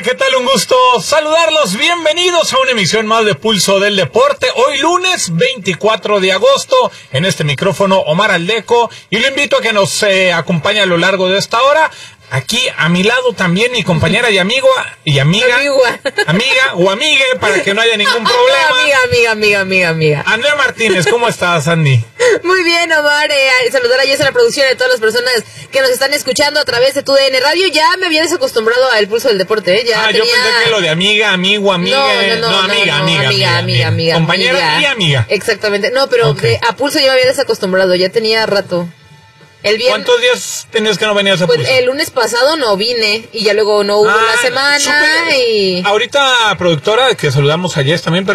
¿qué tal? Un gusto saludarlos. Bienvenidos a una emisión más de Pulso del Deporte. Hoy lunes 24 de agosto, en este micrófono Omar Aldeco, y lo invito a que nos acompañe a lo largo de esta hora. Aquí a mi lado también mi compañera y amiga, amiga o amigue, para que no haya ningún problema. Amiga. Andrea Martínez, ¿cómo estás, Andy? Muy bien, Omar, saludar a Jess, a la producción, y a todas las personas que nos están escuchando a través de TUDN Radio. Ya me había desacostumbrado al Pulso del Deporte, ya yo pensé que lo de amiga, amigo, amiga. No, amiga. Compañera y amiga. Exactamente, no, pero okay. A Pulso ya me había desacostumbrado, ya tenía rato. ¿Cuántos días tenías que no venías a Pulso? Pues el lunes pasado no vine, y ya luego no hubo la semana. Super. Y ahorita, productora, que saludamos a Jess también, pero